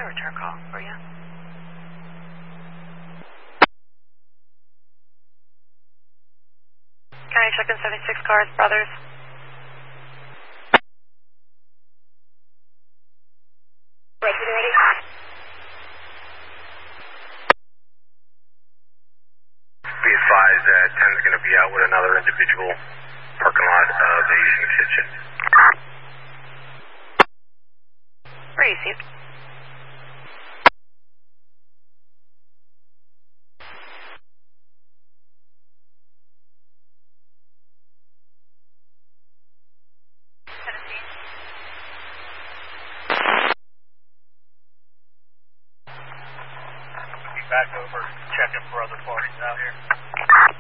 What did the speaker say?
return call for you. County check-in 76 cars, brothers. Ready? Be advised that 10 is going to be out with another individual parking lot of the Asian Kitchen. Received. Back over, checking for other parties out here.